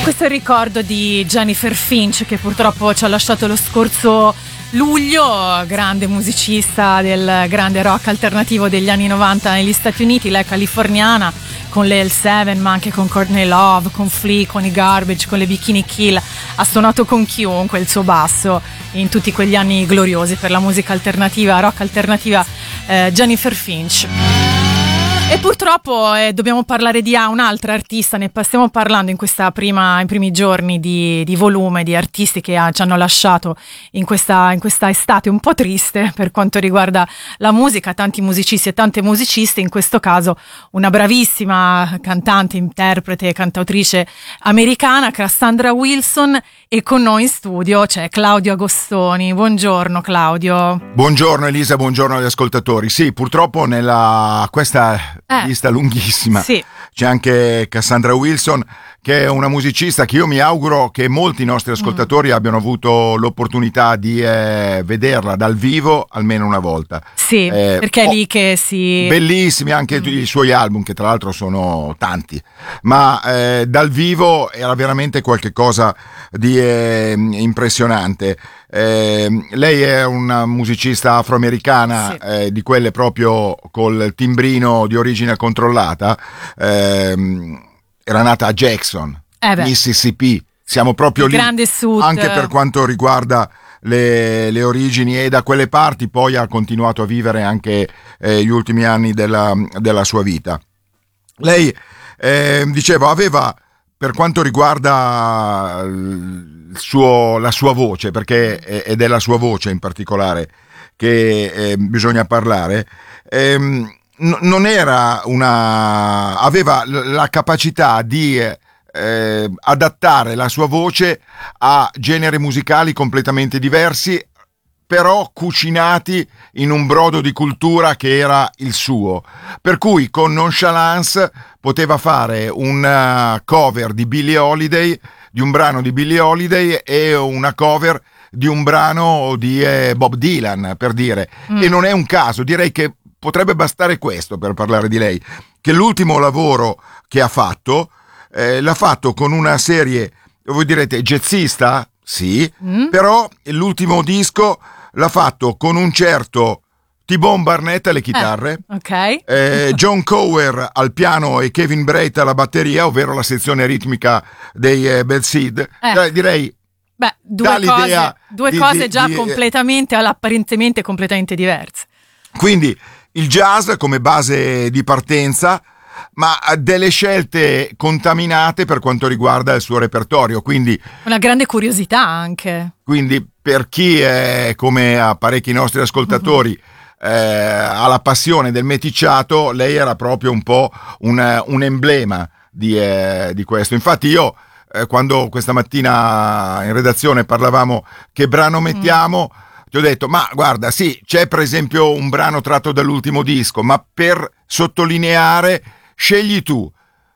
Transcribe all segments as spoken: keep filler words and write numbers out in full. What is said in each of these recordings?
Questo è il ricordo di Jennifer Finch, che purtroppo ci ha lasciato lo scorso luglio, grande musicista del grande rock alternativo degli anni novanta negli Stati Uniti. Lei è californiana, con le L sette, ma anche con Courtney Love, con Flea, con i Garbage, con le Bikini Kill. Ha suonato con chiunque il suo basso in tutti quegli anni gloriosi per la musica alternativa, rock alternativa, eh, Jennifer Finch. E purtroppo eh, dobbiamo parlare di ah, un'altra artista. Ne stiamo parlando in questa prima, in primi giorni di, di volume di artisti che ah, ci hanno lasciato in questa, in questa estate un po' triste per quanto riguarda la musica. Tanti musicisti e tante musiciste, in questo caso una bravissima cantante, interprete, cantautrice americana, Cassandra Wilson, e con noi in studio c'è Claudio Agostoni. Buongiorno Claudio. Buongiorno Elisa, buongiorno agli ascoltatori. Sì, purtroppo nella questa Eh, lista lunghissima sì. c'è anche Cassandra Wilson, che è una musicista che io mi auguro che molti nostri ascoltatori mm. abbiano avuto l'opportunità di eh, vederla dal vivo almeno una volta. Sì, eh, perché è oh, lì che si... Bellissimi anche mm. i suoi album, che tra l'altro sono tanti, ma eh, dal vivo era veramente qualche cosa di eh, impressionante. Eh, lei è una musicista afroamericana, sì. eh, di quelle proprio col timbrino di origine controllata. Eh, era nata a Jackson, eh Mississippi. Siamo proprio il lì, grande sud, anche per quanto riguarda le, le origini, e da quelle parti poi ha continuato a vivere anche eh, gli ultimi anni della, della sua vita. Lei, eh, dicevo, aveva, per quanto riguarda il suo, la sua voce, perché è, ed è la sua voce in particolare che eh, bisogna parlare, ehm, n- non era una... aveva l- la capacità di eh, adattare la sua voce a generi musicali completamente diversi, però cucinati in un brodo di cultura che era il suo, per cui con nonchalance poteva fare una cover di Billie Holiday, di un brano di Billie Holiday, e una cover di un brano di eh, Bob Dylan, per dire. Mm. E non è un caso, direi che potrebbe bastare questo per parlare di lei, che l'ultimo lavoro che ha fatto eh, l'ha fatto con una serie, voi direte jazzista? Sì, mm. però l'ultimo disco l'ha fatto con un certo T-Bone Barnett alle chitarre, eh, okay. eh, John Cower al piano e Kevin Breit alla batteria, ovvero la sezione ritmica dei eh, Bad Seed. Eh. Cioè, direi Beh, due cose, due di, cose di, già di, completamente, apparentemente completamente diverse. Quindi il jazz come base di partenza, ma delle scelte contaminate per quanto riguarda il suo repertorio, quindi una grande curiosità anche. Quindi per chi è, come a parecchi nostri ascoltatori, uh-huh. eh, ha la passione del meticciato, lei era proprio un po' un, un emblema di, eh, di questo. Infatti io eh, quando questa mattina in redazione parlavamo che brano mettiamo, mm. ti ho detto, ma guarda, sì, c'è per esempio un brano tratto dall'ultimo disco, ma per sottolineare scegli tu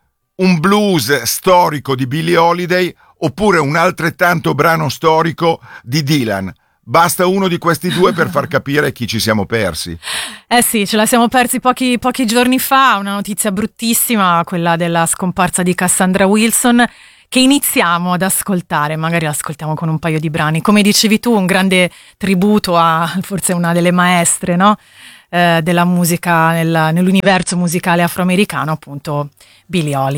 un blues storico di Billie Holiday oppure un altrettanto brano storico di Dylan. Basta uno di questi due per far capire chi ci siamo persi. Eh sì, ce la siamo persi pochi, pochi giorni fa, una notizia bruttissima, quella della scomparsa di Cassandra Wilson, che iniziamo ad ascoltare, magari l'ascoltiamo con un paio di brani. Come dicevi tu, un grande tributo a forse una delle maestre, no? Eh, della musica nel, nell'universo musicale afroamericano, appunto Billie Holiday.